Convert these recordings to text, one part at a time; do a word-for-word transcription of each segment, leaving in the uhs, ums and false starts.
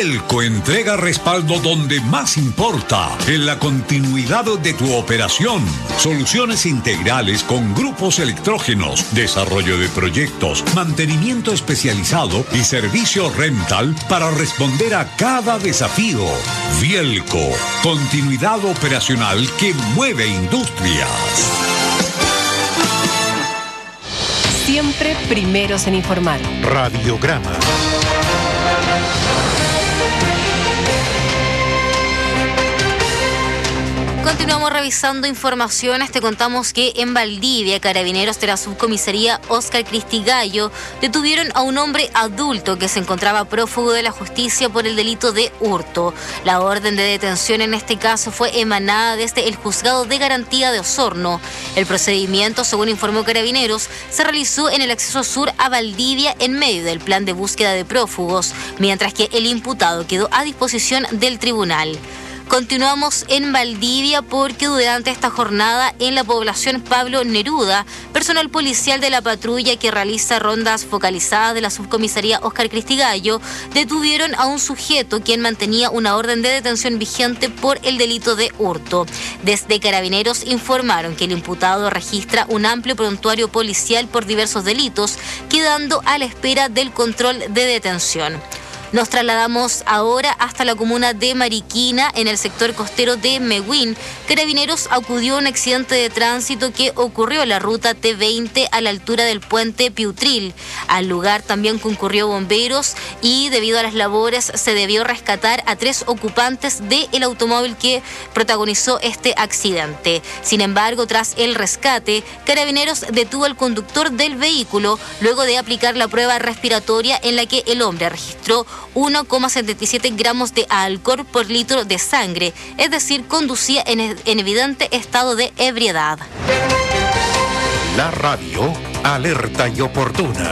Bielco entrega respaldo donde más importa, en la continuidad de tu operación. Soluciones integrales con grupos electrógenos, desarrollo de proyectos, mantenimiento especializado y servicio rental para responder a cada desafío. Bielco, continuidad operacional que mueve industrias. Siempre primeros en informar. Radiograma. Continuamos revisando informaciones. Te contamos que en Valdivia, carabineros de la subcomisaría Óscar Cristigallo detuvieron a un hombre adulto que se encontraba prófugo de la justicia por el delito de hurto. La orden de detención en este caso fue emanada desde el Juzgado de Garantía de Osorno. El procedimiento, según informó Carabineros, se realizó en el acceso sur a Valdivia en medio del plan de búsqueda de prófugos, mientras que el imputado quedó a disposición del tribunal. Continuamos en Valdivia porque durante esta jornada en la población Pablo Neruda, personal policial de la patrulla que realiza rondas focalizadas de la subcomisaría Óscar Cristigallo detuvieron a un sujeto quien mantenía una orden de detención vigente por el delito de hurto. Desde Carabineros informaron que el imputado registra un amplio prontuario policial por diversos delitos, quedando a la espera del control de detención. Nos trasladamos ahora hasta la comuna de Mariquina, en el sector costero de Mehuín. Carabineros acudió a un accidente de tránsito que ocurrió en la ruta T veinte a la altura del puente Piutril. Al lugar también concurrió bomberos y debido a las labores se debió rescatar a tres ocupantes del automóvil que protagonizó este accidente. Sin embargo, tras el rescate, Carabineros detuvo al conductor del vehículo luego de aplicar la prueba respiratoria en la que el hombre registró uno coma setenta y siete gramos de alcohol por litro de sangre, es decir, conducía en, en evidente estado de ebriedad. La radio, alerta y oportuna.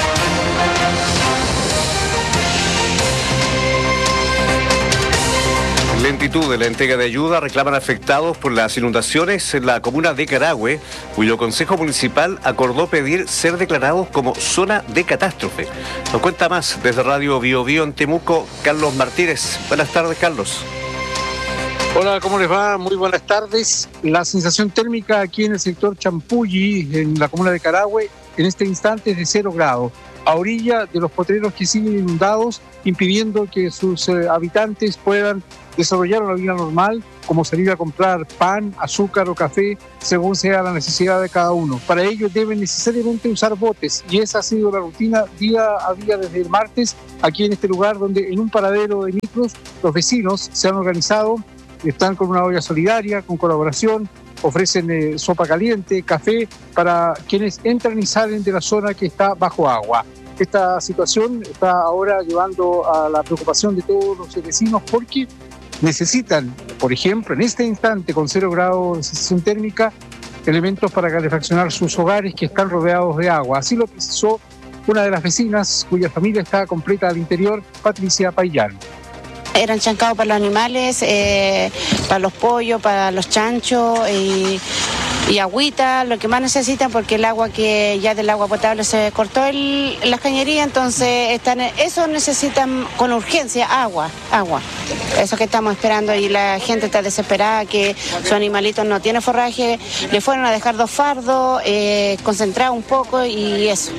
Lentitud de la entrega de ayuda reclaman afectados por las inundaciones en la comuna de Carahue, cuyo Consejo Municipal acordó pedir ser declarados como zona de catástrofe. Nos cuenta más desde Radio Bio Bio en Temuco, Carlos Martínez. Buenas tardes, Carlos. Hola, ¿cómo les va? Muy buenas tardes. La sensación térmica aquí en el sector Champulli, en la comuna de Carahue, en este instante es de cero grados, a orilla de los potreros que siguen inundados, impidiendo que sus eh, habitantes puedan desarrollar una vida normal, como salir a comprar pan, azúcar o café, según sea la necesidad de cada uno. Para ello deben necesariamente usar botes, y esa ha sido la rutina día a día desde el martes, aquí en este lugar, donde en un paradero de micros los vecinos se han organizado, están con una olla solidaria, con colaboración, ofrecen eh, sopa caliente, café, para quienes entran y salen de la zona que está bajo agua. Esta situación está ahora llevando a la preocupación de todos los vecinos porque necesitan, por ejemplo, en este instante con cero grados de sensación térmica, elementos para calefaccionar sus hogares que están rodeados de agua. Así lo precisó una de las vecinas cuya familia está completa al interior, Patricia Payán. Eran chancados para los animales, eh, para los pollos, para los chanchos y, y agüita, lo que más necesitan, porque el agua que ya del agua potable se cortó el, las cañerías, entonces están, eso necesitan con urgencia, agua, agua. Eso que estamos esperando, y la gente está desesperada que sus animalitos no tienen forraje, le fueron a dejar dos fardos, eh, concentrar un poco y eso.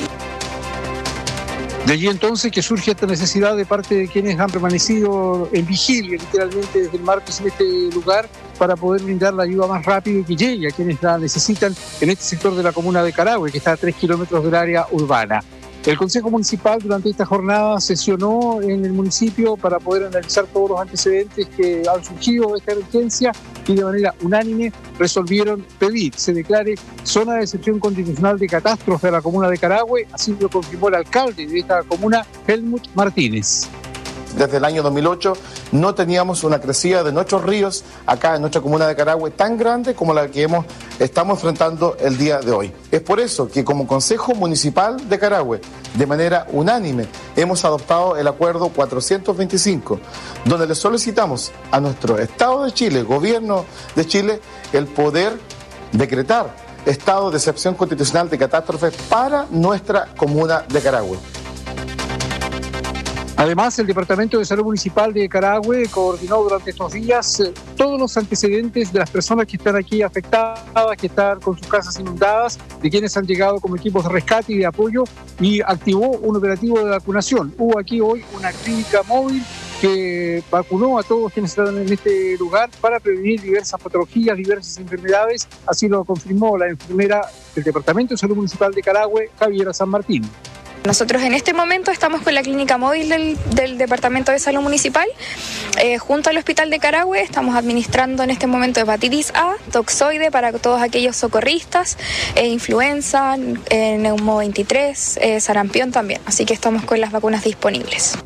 De allí entonces que surge esta necesidad de parte de quienes han permanecido en vigilia, literalmente desde el martes en este lugar, para poder brindar la ayuda más rápido y que llegue a quienes la necesitan en este sector de la comuna de Carahue, que está a tres kilómetros del área urbana. El Consejo Municipal durante esta jornada sesionó en el municipio para poder analizar todos los antecedentes que han surgido de esta emergencia y de manera unánime resolvieron pedir se declare zona de excepción constitucional de catástrofe a la comuna de Carahue, así lo confirmó el alcalde de esta comuna, Helmut Martínez. Desde el año dos mil ocho no teníamos una crecida de nuestros ríos acá en nuestra comuna de Carahue tan grande como la que hemos, estamos enfrentando el día de hoy. Es por eso que como Consejo Municipal de Carahue, de manera unánime, hemos adoptado el acuerdo cuatrocientos veinticinco, donde le solicitamos a nuestro Estado de Chile, Gobierno de Chile, el poder decretar estado de excepción constitucional de catástrofe para nuestra comuna de Carahue. Además, el Departamento de Salud Municipal de Carahue coordinó durante estos días eh, todos los antecedentes de las personas que están aquí afectadas, que están con sus casas inundadas, de quienes han llegado como equipos de rescate y de apoyo, y activó un operativo de vacunación. Hubo aquí hoy una clínica móvil que vacunó a todos quienes están en este lugar para prevenir diversas patologías, diversas enfermedades. Así lo confirmó la enfermera del Departamento de Salud Municipal de Carahue, Javiera San Martín. Nosotros en este momento estamos con la clínica móvil del, del Departamento de Salud Municipal, eh, junto al Hospital de Carahue. Estamos administrando en este momento hepatitis A, toxoide para todos aquellos socorristas, eh, influenza, eh, neumo veintitrés, eh, sarampión también. Así que estamos con las vacunas disponibles.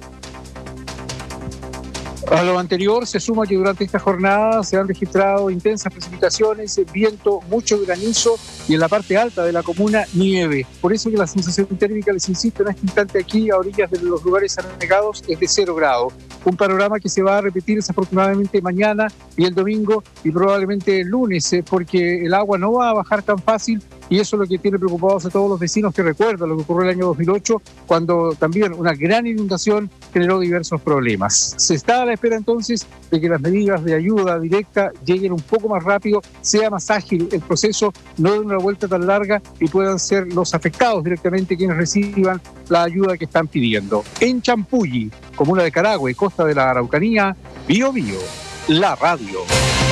A lo anterior se suma que durante esta jornada se han registrado intensas precipitaciones, viento, mucho granizo y en la parte alta de la comuna nieve. Por eso que la sensación térmica, les insisto, en este instante aquí a orillas de los lugares anegados es de cero grados. Un panorama que se va a repetir desafortunadamente mañana y el domingo y probablemente el lunes, eh, porque el agua no va a bajar tan fácil. Y eso es lo que tiene preocupados a todos los vecinos que recuerdan lo que ocurrió el año dos mil ocho, cuando también una gran inundación generó diversos problemas. Se está a la espera entonces de que las medidas de ayuda directa lleguen un poco más rápido, sea más ágil el proceso, no de una vuelta tan larga y puedan ser los afectados directamente quienes reciban la ayuda que están pidiendo. En Champulli, comuna de Carahue, costa de la Araucanía, Bío Bío, la radio.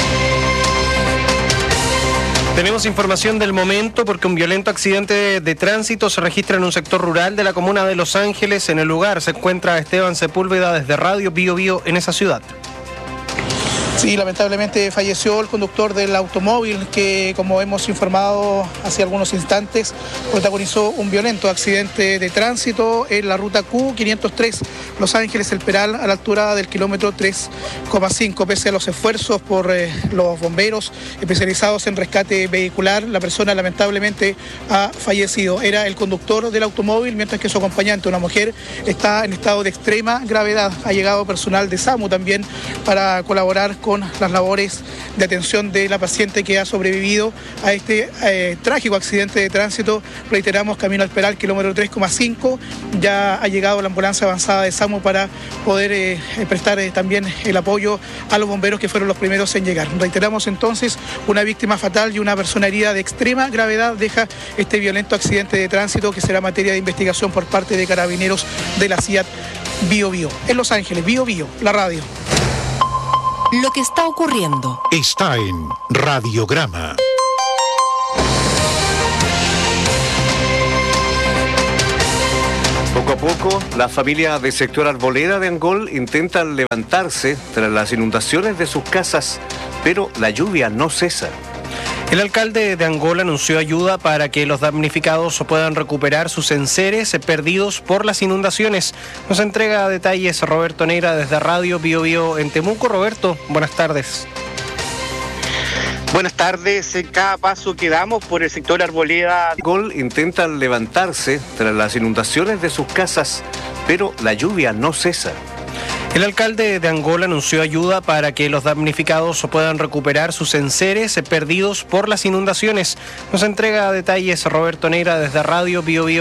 Tenemos información del momento porque un violento accidente de, de tránsito se registra en un sector rural de la comuna de Los Ángeles. En el lugar se encuentra Esteban Sepúlveda desde Radio Bío Bío en esa ciudad. Sí, lamentablemente falleció el conductor del automóvil que, como hemos informado hace algunos instantes, protagonizó un violento accidente de tránsito en la ruta Q quinientos tres, Los Ángeles, El Peral, a la altura del kilómetro tres coma cinco. Pese a los esfuerzos por eh, los bomberos especializados en rescate vehicular, la persona lamentablemente ha fallecido. Era el conductor del automóvil, mientras que su acompañante, una mujer, está en estado de extrema gravedad. Ha llegado personal de SAMU también para colaborar con con las labores de atención de la paciente que ha sobrevivido a este eh, trágico accidente de tránsito. Reiteramos, camino al Peral, kilómetro tres coma cinco. Ya ha llegado la ambulancia avanzada de SAMU para poder eh, prestar eh, también el apoyo a los bomberos que fueron los primeros en llegar. Reiteramos entonces, una víctima fatal y una persona herida de extrema gravedad deja este violento accidente de tránsito que será materia de investigación por parte de carabineros de la C I A T Bío Bío. En Los Ángeles, Bío Bío, la radio. Lo que está ocurriendo está en Radiograma. Poco a poco, las familias del sector Arboleda de Angol intentan levantarse tras las inundaciones de sus casas, pero la lluvia no cesa. El alcalde de Angol anunció ayuda para que los damnificados puedan recuperar sus enseres perdidos por las inundaciones. Nos entrega detalles Roberto Neira desde Radio Bío Bío en Temuco. Roberto, buenas tardes. Buenas tardes. En cada paso que damos por el sector Arboleda, Angol intentan levantarse tras las inundaciones de sus casas, pero la lluvia no cesa. El alcalde de Angol anunció ayuda para que los damnificados puedan recuperar sus enseres perdidos por las inundaciones. Nos entrega detalles Roberto Neira desde Radio Bío Bío.